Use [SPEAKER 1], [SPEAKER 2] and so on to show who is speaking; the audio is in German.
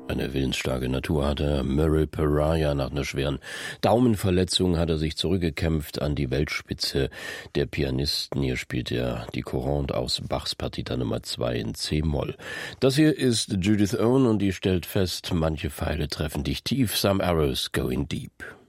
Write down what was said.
[SPEAKER 1] Eine willensstarke Natur hatte Murray Pariah. Nach einer schweren Daumenverletzung hat er sich zurückgekämpft an die Weltspitze der Pianisten. Hier spielt er die Courante aus Bachs Partita Nummer 2 in C-Moll. Das hier ist Judith Owen und die stellt fest, manche Pfeile treffen dich tief, some arrows going deep.